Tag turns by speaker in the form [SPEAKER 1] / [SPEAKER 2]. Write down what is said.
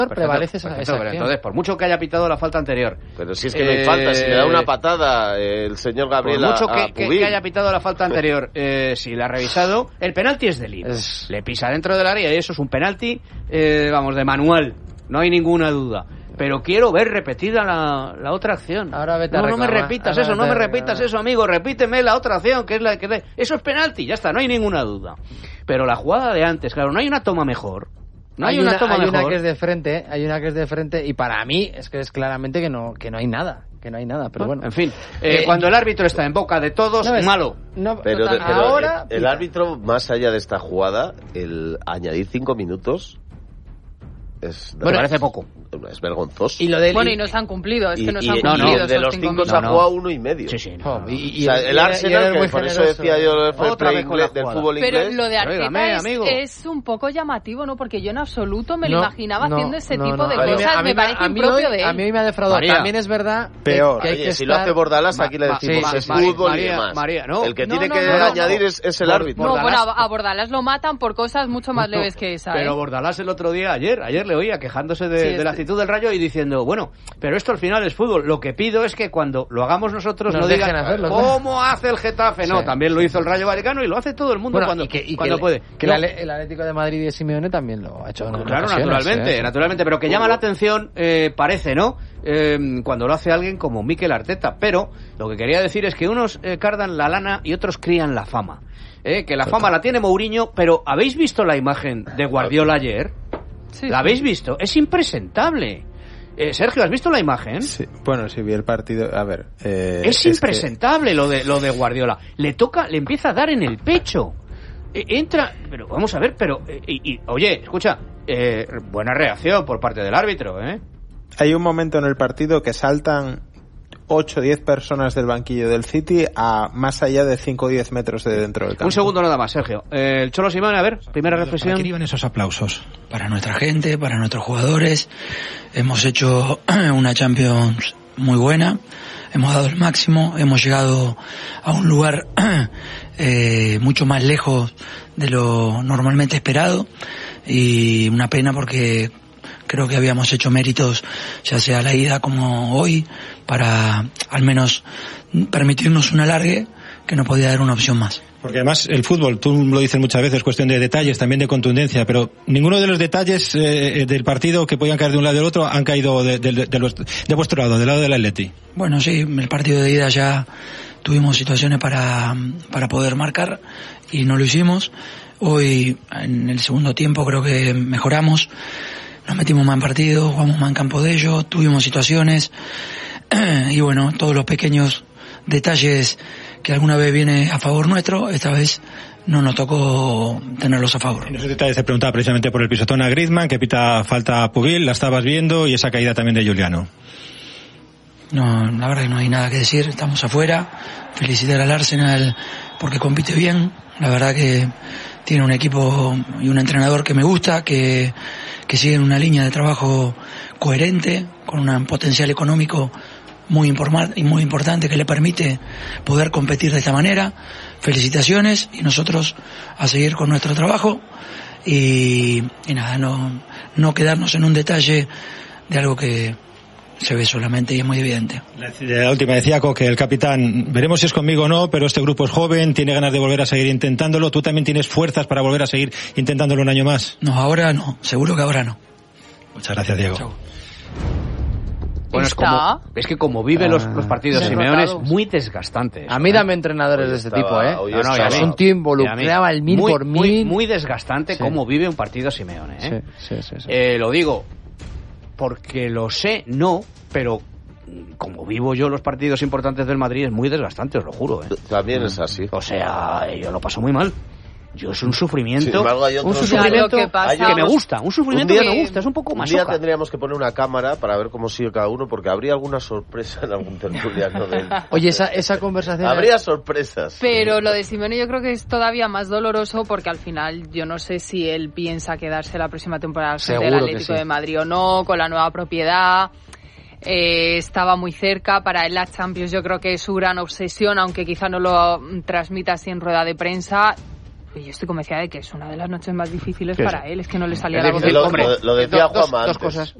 [SPEAKER 1] prevalece esa acción.
[SPEAKER 2] Entonces, por mucho que haya pitado la falta anterior.
[SPEAKER 3] Pero si es que no hay falta, si le da una patada el señor Gabriel
[SPEAKER 2] por mucho
[SPEAKER 3] a
[SPEAKER 2] que haya pitado la falta anterior, si la ha revisado, el penalti es de Lino. Le pisa dentro del área y eso es un penalti, de manual, no hay ninguna duda. Pero quiero ver repetida la otra acción.
[SPEAKER 1] Ahora vete a
[SPEAKER 2] no me
[SPEAKER 1] reclamar.
[SPEAKER 2] repitas eso, no me repitas eso, amigo. Repíteme la otra acción, que es la que... Eso es penalti, ya está, no hay ninguna duda. Pero la jugada de antes, claro, no hay una toma mejor. Hay una
[SPEAKER 1] que es de frente, y para mí es que es claramente que no hay nada, pero bueno.
[SPEAKER 2] En fin, cuando el árbitro está en boca de todos, malo.
[SPEAKER 3] Pero
[SPEAKER 1] ahora
[SPEAKER 3] el árbitro, más allá de esta jugada, el añadir 5 minutos
[SPEAKER 2] me parece poco.
[SPEAKER 3] Es vergonzoso.
[SPEAKER 4] Y no se han cumplido,
[SPEAKER 3] de los 5 se ha jugado 1 y medio.
[SPEAKER 2] Sí.
[SPEAKER 3] El Arsenal, que por eso decía yo del fútbol inglés.
[SPEAKER 4] Pero lo de Arteta es un poco llamativo, ¿no? Porque yo en absoluto me lo imaginaba haciendo ese tipo de cosas. Me parece impropio de él.
[SPEAKER 1] A mí hoy me ha defraudado.
[SPEAKER 2] María.
[SPEAKER 1] También es verdad
[SPEAKER 3] peor.
[SPEAKER 1] Que hay que
[SPEAKER 3] si lo hace Bordalás, aquí le decimos es fútbol y demás. El que tiene que añadir es el árbitro.
[SPEAKER 4] No, bueno, a Bordalás lo matan por cosas mucho más leves que esa.
[SPEAKER 2] Pero Bordalás el otro día, ayer le oía quejándose de la actitud del Rayo y diciendo, bueno, pero esto al final es fútbol. Lo que pido es que cuando lo hagamos nosotros no digan
[SPEAKER 1] hacerlo,
[SPEAKER 2] ¿cómo hace el Getafe? No, también lo hizo el Rayo Vallecano y lo hace todo el mundo cuando puede.
[SPEAKER 1] Que el Atlético de Madrid y Simeone también lo ha hecho.
[SPEAKER 2] Claro, naturalmente, pero que llama la atención, parece, ¿no? Cuando lo hace alguien como Mikel Arteta. Pero lo que quería decir es que unos cardan la lana y otros crían la fama. Que la fama la tiene Mourinho, pero ¿habéis visto la imagen de Guardiola ayer? Sí, ¿la habéis visto? Es impresentable. Sergio, ¿has visto la imagen?
[SPEAKER 5] Sí. Bueno, sí, vi el partido. A ver...
[SPEAKER 2] es impresentable lo de Guardiola. Le empieza a dar en el pecho. Entra... Pero vamos a ver, oye, escucha, buena reacción por parte del árbitro,
[SPEAKER 5] Hay un momento en el partido que saltan 8 o 10 personas del banquillo del City a más allá de 5 o 10 metros de dentro del campo.
[SPEAKER 2] Un segundo nada más, Sergio. El Cholo Simeone, a ver, primera reflexión.
[SPEAKER 6] ¿Para qué iban esos aplausos? Para nuestra gente, para nuestros jugadores. Hemos hecho una Champions muy buena. Hemos dado el máximo. Hemos llegado a un lugar mucho más lejos de lo normalmente esperado. Y una pena porque creo que habíamos hecho méritos, ya sea la ida como hoy, para al menos permitirnos un alargue que no podía dar una opción más.
[SPEAKER 7] Porque además el fútbol, tú lo dices muchas veces, cuestión de detalles, también de contundencia, pero ninguno de los detalles del partido que podían caer de un lado y del otro han caído de vuestro lado, del lado del Atleti.
[SPEAKER 6] Bueno, sí, el partido de ida ya tuvimos situaciones para poder marcar y no lo hicimos. Hoy, en el segundo tiempo, creo que mejoramos. Nos metimos más en partido, jugamos más en campo de ellos, tuvimos situaciones y bueno, todos los pequeños detalles que alguna vez viene a favor nuestro, esta vez no nos tocó tenerlos a favor.
[SPEAKER 7] En esos detalles te preguntaba precisamente por el pisotón a Griezmann, que pita falta a Pugil, la estabas viendo, y esa caída también de Juliano.
[SPEAKER 6] No, la verdad que no hay nada que decir, estamos afuera. Felicitar al Arsenal porque compite bien, la verdad que tiene un equipo y un entrenador que me gusta, que sigue una línea de trabajo coherente, con un potencial económico muy importante que le permite poder competir de esta manera. Felicitaciones y nosotros a seguir con nuestro trabajo y nada, no quedarnos en un detalle de algo que se ve solamente y es muy evidente.
[SPEAKER 7] La última decía que el capitán, veremos si es conmigo o no, pero este grupo es joven, tiene ganas de volver a seguir intentándolo. ¿Tú también tienes fuerzas para volver a seguir intentándolo un año más?
[SPEAKER 6] No, ahora no, seguro que ahora no.
[SPEAKER 7] Muchas gracias, Diego.
[SPEAKER 6] Chau.
[SPEAKER 2] Bueno, es que como vive los partidos Simeone es muy desgastante.
[SPEAKER 1] A mí dame entrenadores de este tipo,
[SPEAKER 2] Es
[SPEAKER 1] un tío involucrado al 1000%.
[SPEAKER 2] Muy desgastante cómo vive un partido Simeone,
[SPEAKER 1] Sí.
[SPEAKER 2] Lo digo porque lo sé, pero como vivo yo los partidos importantes del Madrid es muy desgastante, os lo juro.
[SPEAKER 3] También es así.
[SPEAKER 2] O sea, yo lo paso muy mal. Yo es un sufrimiento,
[SPEAKER 3] Sin embargo, hay
[SPEAKER 2] un sufrimiento que me gusta, un sufrimiento que me gusta, es un poco más.
[SPEAKER 3] Un día tendríamos que poner una cámara para ver cómo sigue cada uno, porque habría alguna sorpresa en algún tertuliano de él.
[SPEAKER 1] Oye, esa conversación...
[SPEAKER 3] Habría sorpresas.
[SPEAKER 4] Pero lo de Simeone yo creo que es todavía más doloroso, porque al final yo no sé si él piensa quedarse la próxima temporada frente al Atlético de Madrid o no, con la nueva propiedad. Estaba muy cerca, para él la Champions yo creo que es su gran obsesión, aunque quizá no lo transmita así en rueda de prensa. yo estoy convencida de que es una de las noches más difíciles para él, es que no le salía la voz del
[SPEAKER 3] lo decía Juanma
[SPEAKER 2] dos cosas.